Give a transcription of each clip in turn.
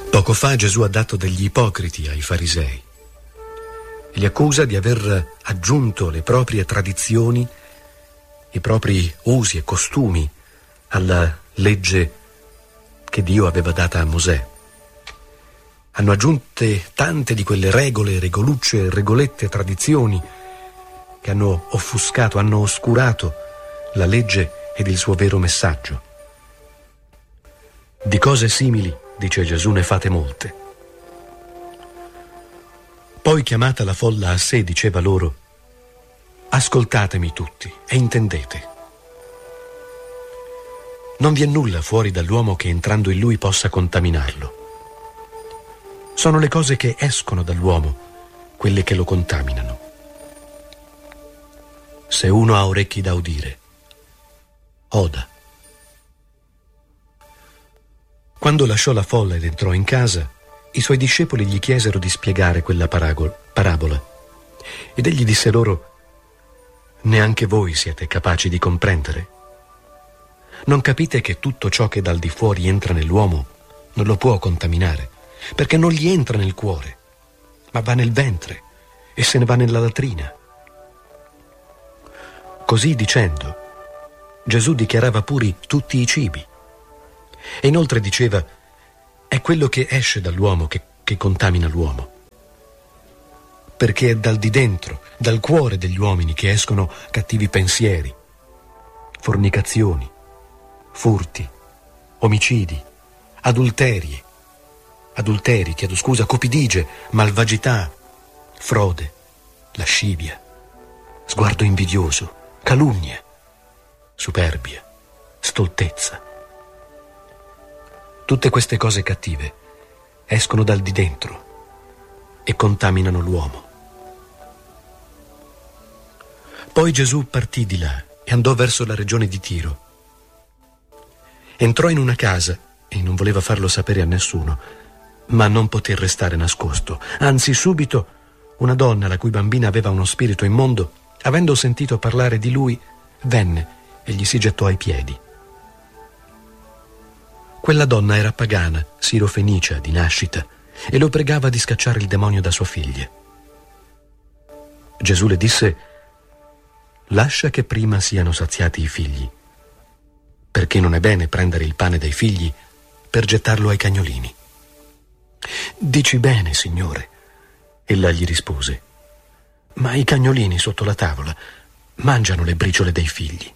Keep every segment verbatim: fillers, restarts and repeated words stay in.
Poco fa Gesù ha dato degli ipocriti ai farisei e li accusa di aver aggiunto le proprie tradizioni, i propri usi e costumi alla legge che Dio aveva data a Mosè. Hanno aggiunte tante di quelle regole, regolucce, regolette, tradizioni che hanno offuscato, hanno oscurato la legge ed il suo vero messaggio. Di cose simili, dice Gesù, ne fate molte. Poi, chiamata la folla a sé, diceva loro: ascoltatemi tutti e intendete. Non vi è nulla fuori dall'uomo che entrando in lui possa contaminarlo. Sono le cose che escono dall'uomo quelle che lo contaminano. Se uno ha orecchi da udire, oda. Quando lasciò la folla ed entrò in casa, i suoi discepoli gli chiesero di spiegare quella paragol- parabola. Ed egli disse loro: neanche voi siete capaci di comprendere? Non capite che tutto ciò che dal di fuori entra nell'uomo non lo può contaminare, perché non gli entra nel cuore, ma va nel ventre e se ne va nella latrina. Così dicendo, Gesù dichiarava puri tutti i cibi. E inoltre diceva: è quello che esce dall'uomo che, che contamina l'uomo. Perché è dal di dentro, dal cuore degli uomini che escono cattivi pensieri, fornicazioni, furti, omicidi, adulterie, adulteri, chiedo scusa, cupidigie, malvagità, frode, lascivia, sguardo invidioso, calunnia, superbia, stoltezza. Tutte queste cose cattive escono dal di dentro e contaminano l'uomo. Poi Gesù partì di là e andò verso la regione di Tiro. Entrò in una casa e non voleva farlo sapere a nessuno, ma non poté restare nascosto. Anzi, subito una donna la cui bambina aveva uno spirito immondo, avendo sentito parlare di lui, venne e gli si gettò ai piedi. Quella donna era pagana, sirofenicia di nascita, e lo pregava di scacciare il demonio da sua figlia. Gesù le disse: lascia che prima siano saziati i figli, perché non è bene prendere il pane dai figli per gettarlo ai cagnolini. Dici bene, Signore, ella gli rispose, ma i cagnolini sotto la tavola mangiano le briciole dei figli.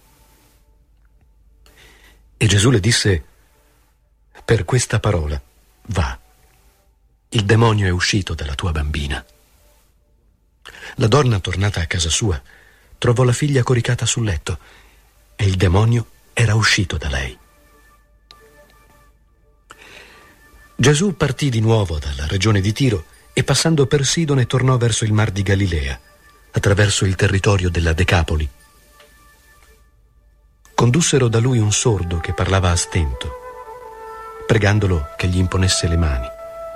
E Gesù le disse: per questa parola, va, il demonio è uscito dalla tua bambina. La donna, tornata a casa sua, trovò la figlia coricata sul letto e il demonio era uscito da lei. Gesù partì di nuovo dalla regione di Tiro e, passando per Sidone, tornò verso il mar di Galilea, attraverso il territorio della Decapoli. Condussero da lui un sordo che parlava a stento, pregandolo che gli imponesse le mani.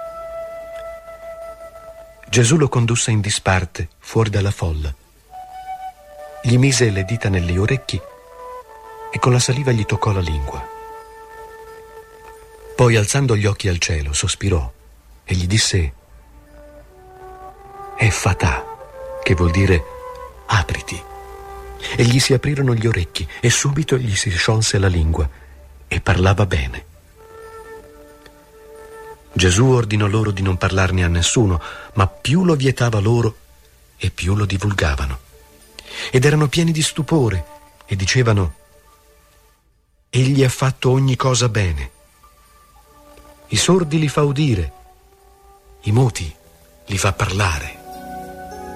Gesù lo condusse in disparte, fuori dalla folla. Gli mise le dita negli orecchi e con la saliva gli toccò la lingua. Poi, alzando gli occhi al cielo, sospirò e gli disse: Effatà, che vuol dire apriti. E gli si aprirono gli orecchi e subito gli si sciolse la lingua e parlava bene. Gesù ordinò loro di non parlarne a nessuno, ma più lo vietava loro e più lo divulgavano. Ed erano pieni di stupore e dicevano: Egli ha fatto ogni cosa bene. I sordi li fa udire, i muti li fa parlare.